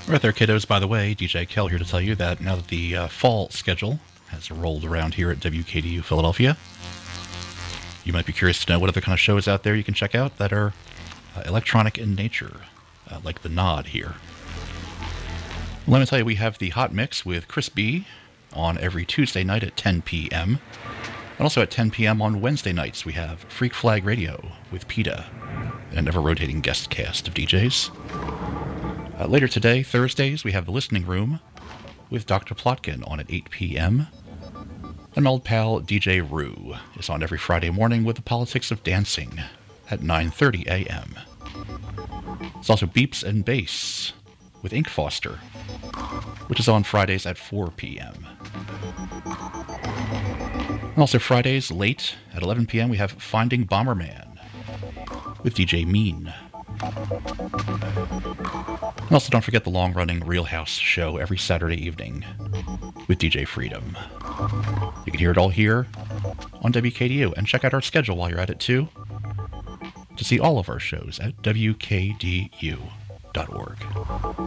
Right there, kiddos. By the way, DJ Kel here to tell you that now that the fall schedule has rolled around here at WKDU Philadelphia, you might be curious to know what other kind of shows out there you can check out that are electronic in nature, like the Nod here. Let me tell you, we have the Hot Mix with Chris B on every Tuesday night at 10 p.m. And also at 10 p.m. on Wednesday nights, we have Freak Flag Radio with PETA, an ever-rotating guest cast of DJs. Later today, Thursdays, we have The Listening Room with Dr. Plotkin on at 8 p.m. And my old pal DJ Rue is on every Friday morning with The Politics of Dancing at 9:30 a.m. It's also Beeps and Bass with Ink Foster, which is on Fridays at 4 p.m. And also Fridays late at 11 p.m. we have Finding Bomberman with DJ Mean. And also don't forget the long-running Real House show every Saturday evening with DJ Freedom. You can hear it all here on WKDU, and check out our schedule while you're at it too to see all of our shows at WKDU.org.